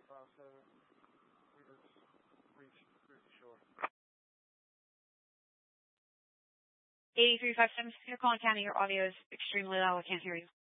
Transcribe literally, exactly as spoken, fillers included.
File seven, we just reached route to shore. eighty-three five seven, you're calling County. Your audio is extremely loud. I can't hear you.